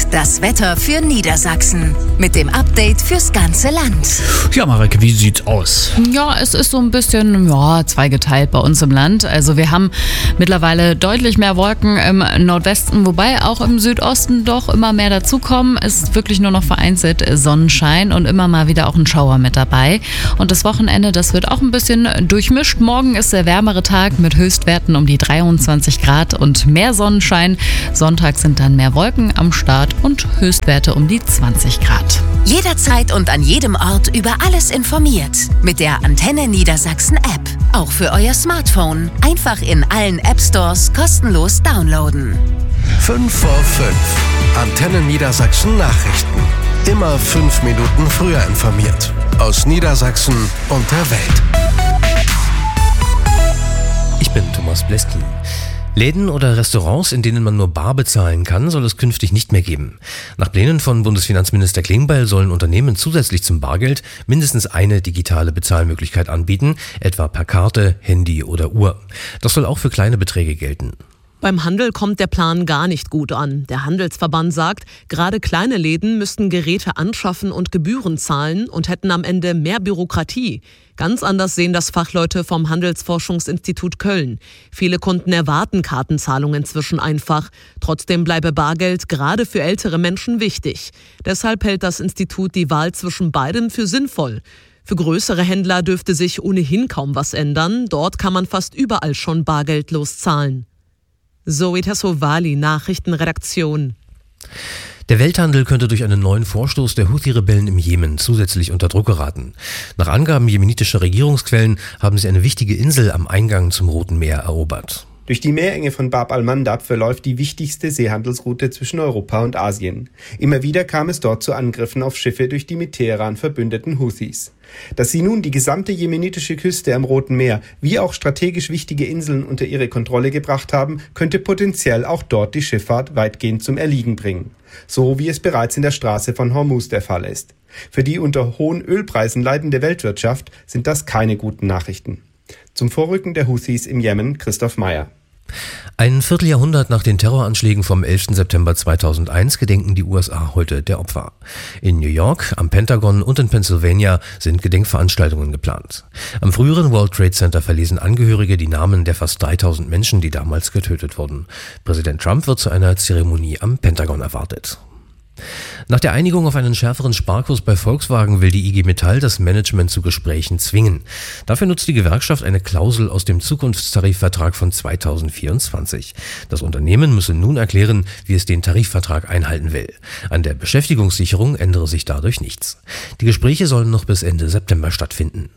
das Wetter für Niedersachsen. Mit dem Update fürs ganze Land. Ja, Mareike, wie sieht's aus? Ja, es ist so ein bisschen zweigeteilt bei uns im Land. Also wir haben mittlerweile deutlich mehr Wolken im Nordwesten, wobei auch im Südosten doch immer mehr dazukommen. Es ist wirklich nur noch vereinzelt Sonnenschein und immer mal wieder auch ein Schauer mit dabei. Und das Wochenende, das wird auch ein bisschen durchmischt. Morgen ist der wärmere Tag mit Höchstwerten um die 23 Grad und mehr Sonnenschein. Sonntag sind dann mehr Wolken am Start und Höchstwerte um die 20 Grad. Jederzeit und an jedem Ort über alles informiert. Mit der Antenne Niedersachsen App. Auch für euer Smartphone. Einfach in allen App-Stores kostenlos downloaden. 5 vor 5. Antenne Niedersachsen Nachrichten. Immer 5 Minuten früher informiert. Aus Niedersachsen und der Welt. Ich bin Thomas Bleskin. Läden oder Restaurants, in denen man nur bar bezahlen kann, soll es künftig nicht mehr geben. Nach Plänen von Bundesfinanzminister Klingbeil sollen Unternehmen zusätzlich zum Bargeld mindestens eine digitale Bezahlmöglichkeit anbieten, etwa per Karte, Handy oder Uhr. Das soll auch für kleine Beträge gelten. Beim Handel kommt der Plan gar nicht gut an. Der Handelsverband sagt, gerade kleine Läden müssten Geräte anschaffen und Gebühren zahlen und hätten am Ende mehr Bürokratie. Ganz anders sehen das Fachleute vom Handelsforschungsinstitut Köln. Viele Kunden erwarten Kartenzahlungen inzwischen einfach. Trotzdem bleibe Bargeld gerade für ältere Menschen wichtig. Deshalb hält das Institut die Wahl zwischen beidem für sinnvoll. Für größere Händler dürfte sich ohnehin kaum was ändern. Dort kann man fast überall schon bargeldlos zahlen. Zoe Tassovali, Nachrichtenredaktion. Der Welthandel könnte durch einen neuen Vorstoß der Houthi-Rebellen im Jemen zusätzlich unter Druck geraten. Nach Angaben jemenitischer Regierungsquellen haben sie eine wichtige Insel am Eingang zum Roten Meer erobert. Durch die Meerenge von Bab al-Mandab verläuft die wichtigste Seehandelsroute zwischen Europa und Asien. Immer wieder kam es dort zu Angriffen auf Schiffe durch die mit Teheran verbündeten Houthis. Dass sie nun die gesamte jemenitische Küste am Roten Meer wie auch strategisch wichtige Inseln unter ihre Kontrolle gebracht haben, könnte potenziell auch dort die Schifffahrt weitgehend zum Erliegen bringen. So wie es bereits in der Straße von Hormuz der Fall ist. Für die unter hohen Ölpreisen leidende Weltwirtschaft sind das keine guten Nachrichten. Zum Vorrücken der Houthis im Jemen, Christoph Meyer. Ein Vierteljahrhundert nach den Terroranschlägen vom 11. September 2001 gedenken die USA heute der Opfer. In New York, am Pentagon und in Pennsylvania sind Gedenkveranstaltungen geplant. Am früheren World Trade Center verlesen Angehörige die Namen der fast 3000 Menschen, die damals getötet wurden. Präsident Trump wird zu einer Zeremonie am Pentagon erwartet. Nach der Einigung auf einen schärferen Sparkurs bei Volkswagen will die IG Metall das Management zu Gesprächen zwingen. Dafür nutzt die Gewerkschaft eine Klausel aus dem Zukunftstarifvertrag von 2024. Das Unternehmen müsse nun erklären, wie es den Tarifvertrag einhalten will. An der Beschäftigungssicherung ändere sich dadurch nichts. Die Gespräche sollen noch bis Ende September stattfinden.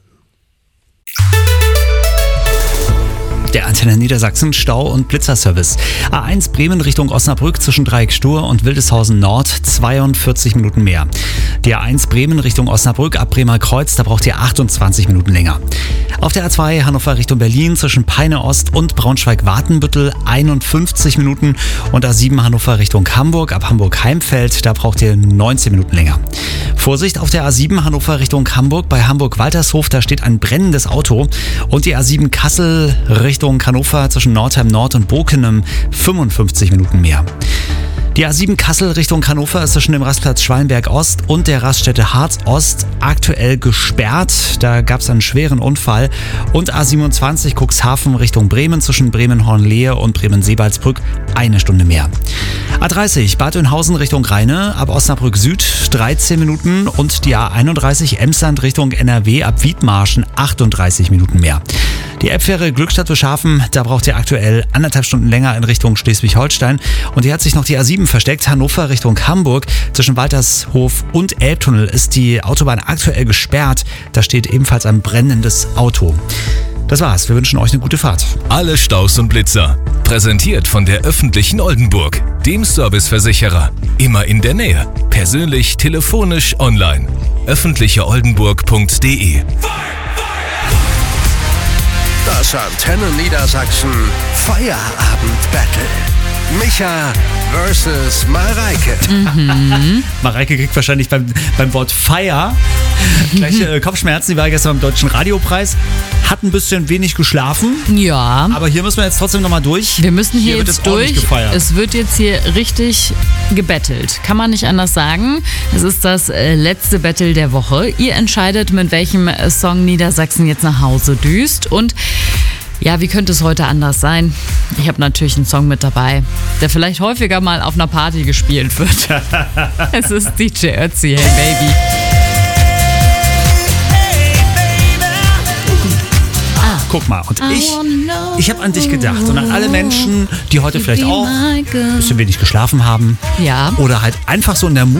Der Antenne Niedersachsen Stau- und Blitzerservice. A1 Bremen Richtung Osnabrück zwischen Dreieck-Stur und Wildeshausen Nord 42 Minuten mehr. Die A1 Bremen Richtung Osnabrück ab Bremer Kreuz, da braucht ihr 28 Minuten länger. Auf der A2 Hannover Richtung Berlin zwischen Peine Ost und Braunschweig-Wartenbüttel 51 Minuten und A7 Hannover Richtung Hamburg ab Hamburg-Heimfeld, da braucht ihr 19 Minuten länger. Vorsicht auf der A7 Hannover Richtung Hamburg bei Hamburg-Waltershof, da steht ein brennendes Auto und die A7 Kassel Richtung Hannover zwischen Nordheim Nord und Bokenem 55 Minuten mehr. Die A7 Kassel Richtung Hannover ist zwischen dem Rastplatz Schwallenberg Ost und der Raststätte Harz Ost aktuell gesperrt. Da gab es einen schweren Unfall. Und A27 Cuxhaven Richtung Bremen zwischen Bremen-Hornlehe und Bremen-Seebaldsbrück 1 Stunde mehr. A30 Bad Oeynhausen Richtung Rheine ab Osnabrück Süd 13 Minuten und die A31 Emsland Richtung NRW ab Wiedmarschen 38 Minuten mehr. Die Elbfähre Glückstadt-Beschafen, da braucht ihr aktuell 1,5 Stunden länger in Richtung Schleswig-Holstein. Und hier hat sich noch die A7 versteckt, Hannover Richtung Hamburg. Zwischen Waltershof und Elbtunnel ist die Autobahn aktuell gesperrt. Da steht ebenfalls ein brennendes Auto. Das war's, wir wünschen euch eine gute Fahrt. Alle Staus und Blitzer. Präsentiert von der öffentlichen Oldenburg, dem Serviceversicherer. Immer in der Nähe. Persönlich, telefonisch, online. öffentlicheoldenburg.de. Das Antenne Niedersachsen Feierabend-Battle. Micha versus Mareike. Mareike kriegt wahrscheinlich beim Wort Feier Gleich Kopfschmerzen, die war gestern beim Deutschen Radiopreis. Hat ein bisschen wenig geschlafen. Ja. Aber hier müssen wir jetzt trotzdem nochmal durch. Wir müssen hier wird jetzt es ordentlich durch. gefeiert. Es wird jetzt hier richtig gebettelt. Kann man nicht anders sagen. Es ist das letzte Battle der Woche. Ihr entscheidet, mit welchem Song Niedersachsen jetzt nach Hause düst. Und ja, wie könnte es heute anders sein? Ich habe natürlich einen Song mit dabei, der vielleicht häufiger mal auf einer Party gespielt wird. Es ist DJ Ötzi, Hey Baby. Guck mal, und ich habe an dich gedacht und an alle Menschen, die heute vielleicht auch ein bisschen wenig geschlafen haben. Ja. Oder halt einfach so in der